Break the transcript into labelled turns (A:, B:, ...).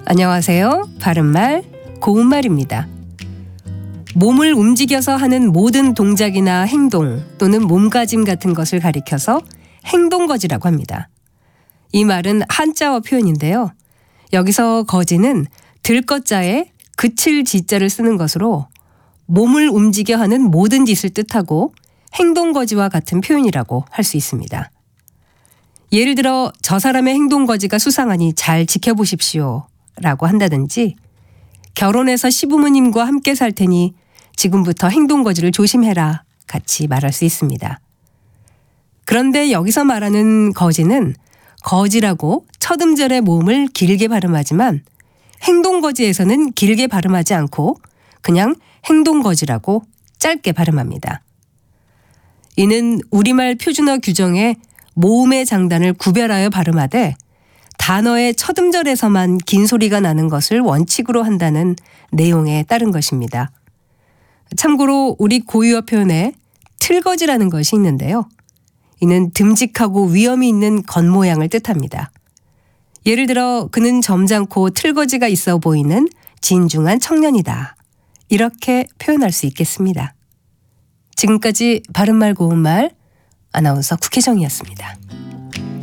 A: 안녕하세요. 바른말, 고운말입니다. 몸을 움직여서 하는 모든 동작이나 행동 또는 몸가짐 같은 것을 가리켜서 행동거지라고 합니다. 이 말은 한자어 표현인데요. 여기서 거지는 들것자에 그칠 지자를 쓰는 것으로 몸을 움직여 하는 모든 짓을 뜻하고 행동거지와 같은 표현이라고 할 수 있습니다. 예를 들어 저 사람의 행동거지가 수상하니 잘 지켜보십시오 라고 한다든지, 결혼해서 시부모님과 함께 살 테니 지금부터 행동거지를 조심해라 같이 말할 수 있습니다. 그런데 여기서 말하는 거지는 거지라고 첫 음절의 모음을 길게 발음하지만 행동거지에서는 길게 발음하지 않고 그냥 행동거지라고 짧게 발음합니다. 이는 우리말 표준어 규정에 모음의 장단을 구별하여 발음하되 단어의 첫 음절에서만 긴 소리가 나는 것을 원칙으로 한다는 내용에 따른 것입니다. 참고로 우리 고유어 표현에 틀거지라는 것이 있는데요. 이는 듬직하고 위엄이 있는 겉모양을 뜻합니다. 예를 들어 그는 점잖고 틀거지가 있어 보이는 진중한 청년이다. 이렇게 표현할 수 있겠습니다. 지금까지 바른말 고운말 아나운서 국혜정이었습니다.